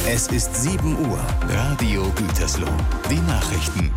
Es ist 7 Uhr. Radio Gütersloh. Die Nachrichten.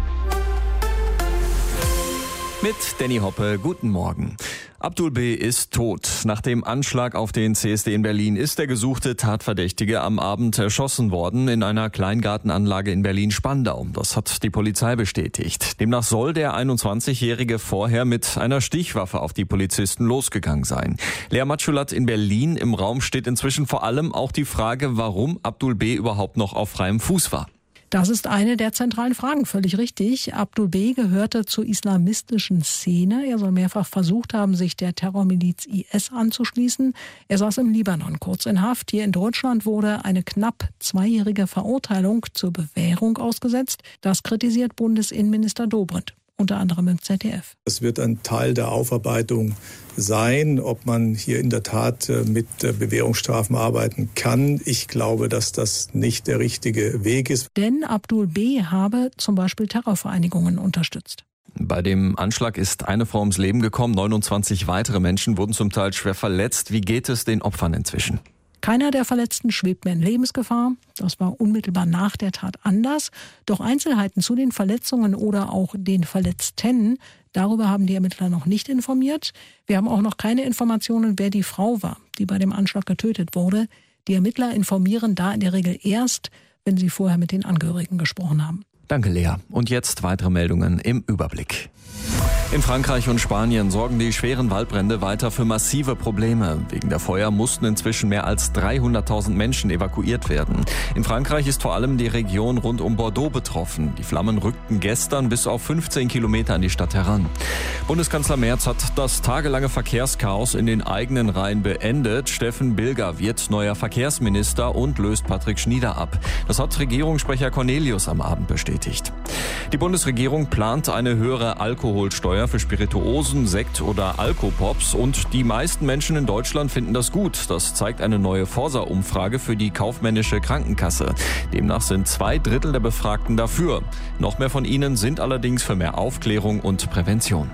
Mit Danny Hoppe, guten Morgen. Abdul B. ist tot. Nach dem Anschlag auf den CSD in Berlin ist der gesuchte Tatverdächtige am Abend erschossen worden in einer Kleingartenanlage in Berlin-Spandau. Das hat die Polizei bestätigt. Demnach soll der 21-Jährige vorher mit einer Stichwaffe auf die Polizisten losgegangen sein. Lea Matschulat in Berlin. Im Raum steht inzwischen vor allem auch die Frage, warum Abdul B. überhaupt noch auf freiem Fuß war. Das ist eine der zentralen Fragen, völlig richtig. Abdul B. gehörte zur islamistischen Szene. Er soll mehrfach versucht haben, sich der Terrormiliz IS anzuschließen. Er saß im Libanon kurz in Haft. Hier in Deutschland wurde eine knapp 2-jährige Verurteilung zur Bewährung ausgesetzt. Das kritisiert Bundesinnenminister Dobrindt, unter anderem im ZDF. Es wird ein Teil der Aufarbeitung sein, ob man hier in der Tat mit Bewährungsstrafen arbeiten kann. Ich glaube, dass das nicht der richtige Weg ist. Denn Abdul B. habe zum Beispiel Terrorvereinigungen unterstützt. Bei dem Anschlag ist eine Frau ums Leben gekommen, 29 weitere Menschen wurden zum Teil schwer verletzt. Wie geht es den Opfern inzwischen? Keiner der Verletzten schwebt mehr in Lebensgefahr. Das war unmittelbar nach der Tat anders. Doch Einzelheiten zu den Verletzungen oder auch den Verletzten, darüber haben die Ermittler noch nicht informiert. Wir haben auch noch keine Informationen, wer die Frau war, die bei dem Anschlag getötet wurde. Die Ermittler informieren da in der Regel erst, wenn sie vorher mit den Angehörigen gesprochen haben. Danke, Lea. Und jetzt weitere Meldungen im Überblick. In Frankreich und Spanien sorgen die schweren Waldbrände weiter für massive Probleme. Wegen der Feuer mussten inzwischen mehr als 300.000 Menschen evakuiert werden. In Frankreich ist vor allem die Region rund um Bordeaux betroffen. Die Flammen rückten gestern bis auf 15 Kilometer an die Stadt heran. Bundeskanzler Merz hat das tagelange Verkehrschaos in den eigenen Reihen beendet. Steffen Bilger wird neuer Verkehrsminister und löst Patrick Schnieder ab. Das hat Regierungssprecher Cornelius am Abend bestätigt. Die Bundesregierung plant eine höhere Alkoholsteuer für Spirituosen, Sekt oder Alkopops und die meisten Menschen in Deutschland finden das gut. Das zeigt eine neue Forsa-Umfrage für die kaufmännische Krankenkasse. Demnach sind 2/3 der Befragten dafür. Noch mehr von ihnen sind allerdings für mehr Aufklärung und Prävention.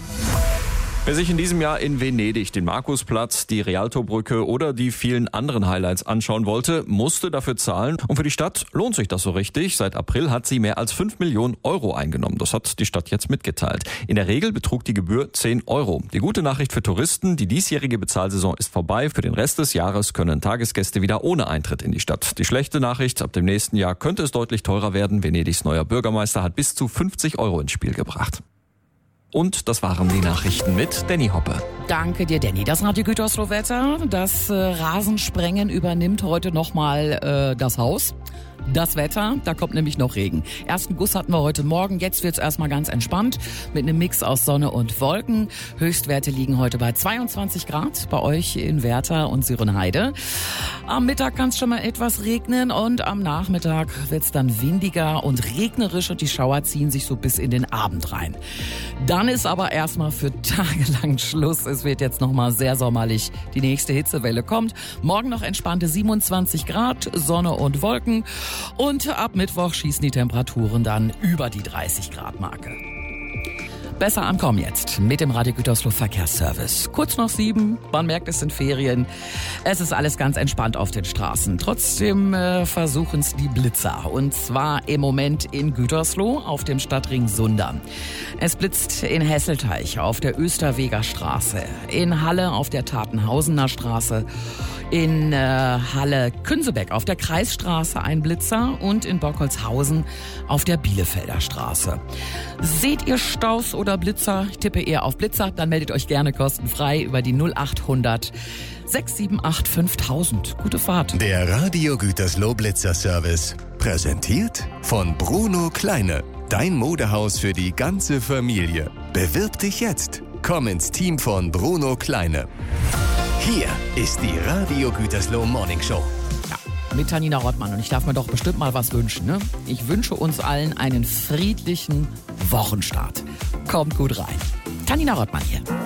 Wer sich in diesem Jahr in Venedig den Markusplatz, die Rialtobrücke oder die vielen anderen Highlights anschauen wollte, musste dafür zahlen. Und für die Stadt lohnt sich das so richtig. Seit April hat sie mehr als 5 Millionen Euro eingenommen. Das hat die Stadt jetzt mitgeteilt. In der Regel betrug die Gebühr 10 Euro. Die gute Nachricht für Touristen, die diesjährige Bezahlsaison ist vorbei. Für den Rest des Jahres können Tagesgäste wieder ohne Eintritt in die Stadt. Die schlechte Nachricht, ab dem nächsten Jahr könnte es deutlich teurer werden. Venedigs neuer Bürgermeister hat bis zu 50 Euro ins Spiel gebracht. Und das waren die Nachrichten mit Danny Hoppe. Danke dir, Danny. Das Radio Gütersloh-Wetter. Das Rasensprengen übernimmt heute nochmal das Haus. Das Wetter, da kommt nämlich noch Regen. Ersten Guss hatten wir heute Morgen, jetzt wird's erstmal ganz entspannt mit einem Mix aus Sonne und Wolken. Höchstwerte liegen heute bei 22 Grad bei euch in Werther und Syrenheide. Am Mittag kann es schon mal etwas regnen und am Nachmittag wird's dann windiger und regnerisch und die Schauer ziehen sich so bis in den Abend rein. Dann ist aber erstmal für tagelang Schluss. Es wird jetzt nochmal sehr sommerlich. Die nächste Hitzewelle kommt. Morgen noch entspannte 27 Grad, Sonne und Wolken. Und ab Mittwoch schießen die Temperaturen dann über die 30 Grad Marke. Besser ankommen jetzt mit dem Radio Gütersloh Verkehrsservice. Kurz nach 7, man merkt, es sind Ferien. Es ist alles ganz entspannt auf den Straßen. Trotzdem versuchen es die Blitzer. Und zwar im Moment in Gütersloh auf dem Stadtring Sundern. Es blitzt in Hesselteich auf der Österweger Straße, in Halle auf der Tatenhausener Straße, in Halle-Künsebeck auf der Kreisstraße ein Blitzer und in Bockholzhausen auf der Bielefelder Straße. Seht ihr Staus oder Blitzer? Ich tippe eher auf Blitzer, dann meldet euch gerne kostenfrei über die 0800 678 5000. Gute Fahrt. Der Radio Gütersloh Blitzer Service. Präsentiert von Bruno Kleine. Dein Modehaus für die ganze Familie. Bewirb dich jetzt. Komm ins Team von Bruno Kleine. Hier ist die Radio Gütersloh Morning Show. Ja, mit Tanina Rottmann. Und ich darf mir doch bestimmt mal was wünschen, ne? Ich wünsche uns allen einen friedlichen Wochenstart. Kommt gut rein. Tanina Rottmann hier.